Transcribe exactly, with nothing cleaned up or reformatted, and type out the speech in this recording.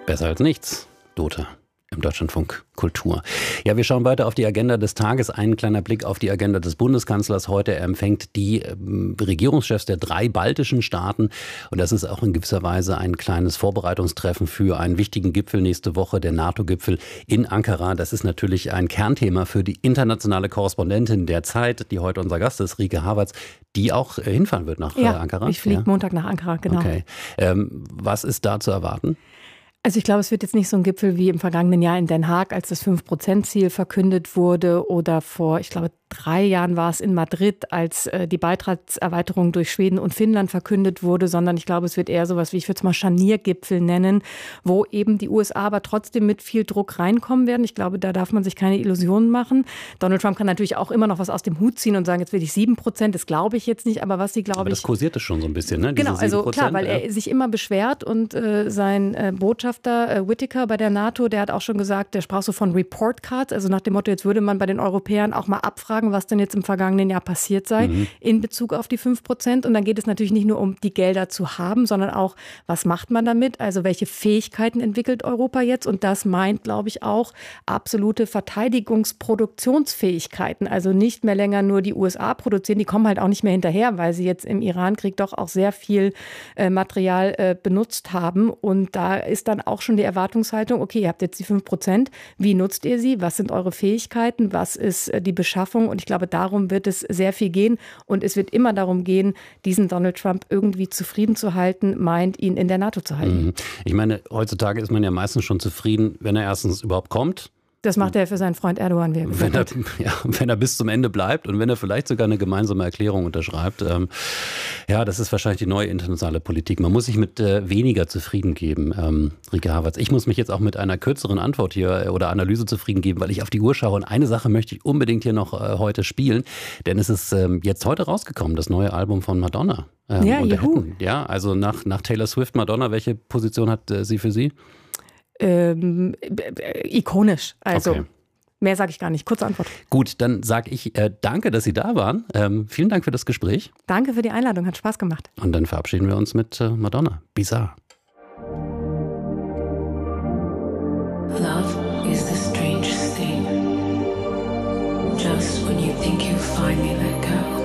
Besser als nichts, Dota. Im Deutschlandfunk Kultur. Ja, wir schauen weiter auf die Agenda des Tages. Ein kleiner Blick auf die Agenda des Bundeskanzlers heute. Er empfängt die ähm, Regierungschefs der drei baltischen Staaten. Und das ist auch in gewisser Weise ein kleines Vorbereitungstreffen für einen wichtigen Gipfel nächste Woche, der NATO-Gipfel in Ankara. Das ist natürlich ein Kernthema für die internationale Korrespondentin der Zeit, die heute unser Gast ist, Rike Havertz, die auch äh, hinfahren wird nach ja, äh, Ankara. Ich fliege ja. Montag nach Ankara, genau. Okay. Ähm, was ist da zu erwarten? Also ich glaube, es wird jetzt nicht so ein Gipfel wie im vergangenen Jahr in Den Haag, als das fünf Prozent Ziel verkündet wurde, oder vor, ich glaube, drei Jahren war es in Madrid, als äh, die Beitrittserweiterung durch Schweden und Finnland verkündet wurde, sondern ich glaube, es wird eher sowas wie, ich würde es mal Scharniergipfel nennen, wo eben die U S A aber trotzdem mit viel Druck reinkommen werden. Ich glaube, da darf man sich keine Illusionen machen. Donald Trump kann natürlich auch immer noch was aus dem Hut ziehen und sagen, jetzt will ich sieben Prozent, das glaube ich jetzt nicht, aber was sie, glaube aber das ich... Das kursiert es schon so ein bisschen, ne? Genau, Diese also sieben Prozent, klar, weil er sich immer beschwert und äh, sein äh, Botschafter äh, Whitaker bei der NATO, der hat auch schon gesagt, der sprach so von Report Cards, also nach dem Motto, jetzt würde man bei den Europäern auch mal abfragen, was denn jetzt im vergangenen Jahr passiert sei, mhm. in Bezug auf die fünf Prozent. Und dann geht es natürlich nicht nur um die Gelder zu haben, sondern auch, was macht man damit? Also welche Fähigkeiten entwickelt Europa jetzt? Und das meint, glaube ich, auch absolute Verteidigungsproduktionsfähigkeiten. Also nicht mehr länger nur die U S A produzieren, die kommen halt auch nicht mehr hinterher, weil sie jetzt im Irankrieg doch auch sehr viel äh, Material äh, benutzt haben. Und da ist dann auch schon die Erwartungshaltung, okay, ihr habt jetzt die fünf Prozent, wie nutzt ihr sie? Was sind eure Fähigkeiten? Was ist äh, die Beschaffung? Und ich glaube, darum wird es sehr viel gehen. Und es wird immer darum gehen, diesen Donald Trump irgendwie zufrieden zu halten, meint, ihn in der NATO zu halten. Ich meine, heutzutage ist man ja meistens schon zufrieden, wenn er erstens überhaupt kommt. Das macht er für seinen Freund Erdogan, wie er gesagt hat. Wenn er, ja, wenn er bis zum Ende bleibt und wenn er vielleicht sogar eine gemeinsame Erklärung unterschreibt. Ähm, ja, das ist wahrscheinlich die neue internationale Politik. Man muss sich mit äh, weniger zufrieden geben, ähm, Rike Havertz. Ich muss mich jetzt auch mit einer kürzeren Antwort hier äh, oder Analyse zufrieden geben, weil ich auf die Uhr schaue. Und eine Sache möchte ich unbedingt hier noch äh, heute spielen. Denn es ist ähm, jetzt heute rausgekommen, das neue Album von Madonna. Ähm, ja, juhu. Ja, also nach, nach Taylor Swift, Madonna, welche Position hat äh, sie für Sie? Ähm, äh, ikonisch, also okay. Mehr sage ich gar nicht. Kurze Antwort. Gut, dann sage ich äh, danke, dass Sie da waren. Ähm, vielen Dank für das Gespräch. Danke für die Einladung, hat Spaß gemacht. Und dann verabschieden wir uns mit äh, Madonna. Bizarre. Love is the strangest thing. Just when you think you finally let go.